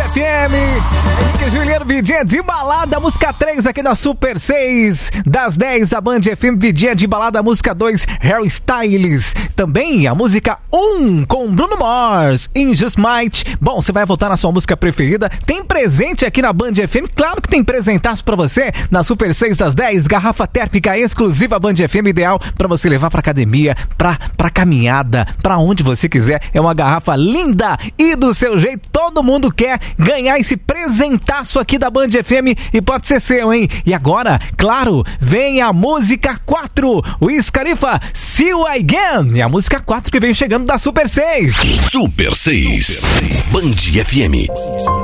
FM. Henrique Juliano, Vidinha de Balada, música 3 aqui na Super 6, das 10 da Band FM, Vidinha de Balada, música 2, Harry Styles. Também a música 1 com Bruno Mars, In Just Might. Bom, você vai votar na sua música preferida. Tem presente aqui na Band FM, claro que tem presentaço pra você na Super 6 das 10, garrafa térmica exclusiva Band FM, ideal pra você levar pra academia, pra caminhada, pra onde você quiser. É uma garrafa linda e do seu jeito. Todo mundo quer ganhar esse presentaço aqui da Band FM e pode ser seu, hein? E agora, claro, vem a música 4, Wiz Khalifa, See You Again. E a música 4 que vem chegando da Super 6. Super 6, Band FM.